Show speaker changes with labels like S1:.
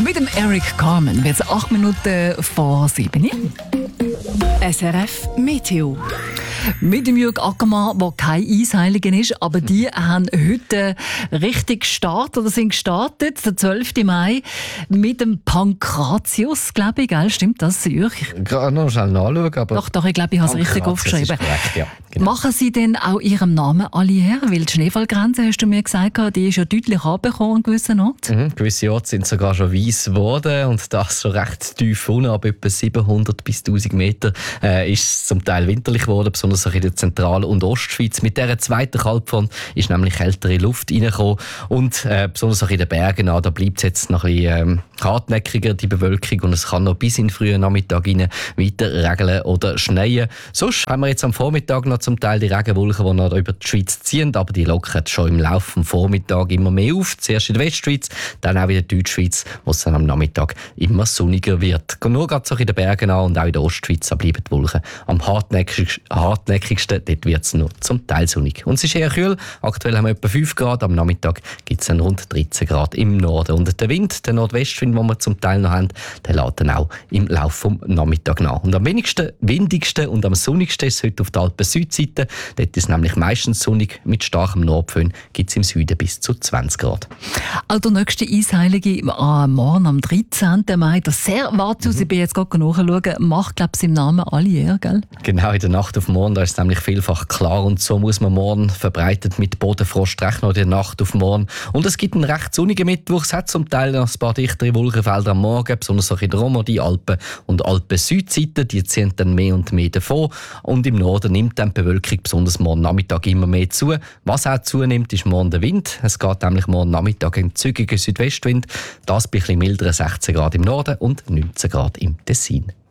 S1: Mit dem Eric Carmen wird es 8 Minuten vor 7.
S2: SRF Meteo.
S1: Mit dem Jürg Ackermann, der kein Eisheiliger ist, aber die haben heute richtig gestartet oder sind gestartet, der 12. Mai, mit dem Pankratius, glaube ich, gell? Stimmt das, Jürg?
S3: Ich kann noch schnell nachschauen, aber...
S1: Doch, ich glaube, ich habe es richtig aufgeschrieben.
S3: Korrekt, ja, genau.
S1: Machen Sie denn auch Ihrem Namen alle her? Weil die Schneefallgrenze, hast du mir gesagt, die ist ja deutlich runtergekommen an gewissen Orten.
S3: Gewisse Orte sind sogar schon weiss geworden und das schon recht tief unten, ab etwa 700 bis 1000 Meter ist es zum Teil winterlich geworden, besonders in der Zentral- und Ostschweiz. Mit dieser zweiten Kaltfront ist nämlich kältere Luft reingekommen und besonders auch in den Bergen, da bleibt es jetzt noch ein bisschen hartnäckiger, die Bewölkung, und es kann noch bis in den frühen Nachmittag rein weiter regeln oder schneien. Sonst haben wir jetzt am Vormittag noch zum Teil die Regenwolken, die noch über die Schweiz ziehen, aber die lockern schon im Laufe des Vormittags immer mehr auf. Zuerst in der Westschweiz, dann auch in der Deutschschweiz, wo es dann am Nachmittag immer sonniger wird. Nur gerade so in den Bergen an und auch in der Ostschweiz bleiben die Wolken am hartnäckigsten. Dort wird es nur zum Teil sonnig. Und es ist eher kühl. Aktuell haben wir etwa 5 Grad. Am Nachmittag gibt es dann rund 13 Grad im Norden. Und der Wind, der Nordwestwind, den wir zum Teil noch haben, der lässt dann auch im Laufe des Nachmittags nach. Und am wenigsten, windigsten und am sonnigsten ist es heute auf der Alpen-Südseite. Dort ist es nämlich meistens sonnig. Mit starkem Nordföhn gibt es im Süden bis zu 20 Grad.
S1: Auch der nächste Eisheilige morgen am 13. Mai, das sehr wartet, ich bin jetzt gerade nachschauen, macht, glaube ich, im Namen alle her, gell?
S3: Genau, in der Nacht auf morgen, da ist es nämlich vielfach klar, und so muss man morgen verbreitet mit Bodenfrost rechnen in der Nacht auf morgen. Und es gibt einen recht sonnigen Mittwoch, es hat zum Teil noch ein paar dichtere Wolkenfelder am Morgen, besonders auch in der Romandie, Alpen und Alpen-Südseite, die ziehen dann mehr und mehr davon, und im Norden nimmt dann die Bewölkung besonders morgen Nachmittag immer mehr zu. Was auch zunimmt, ist morgen der Wind. Es geht nämlich morgen Nachmittag ein zügiger Südwestwind, das bei ein bisschen milderen 16 Grad im Norden und 19 Grad im Tessin.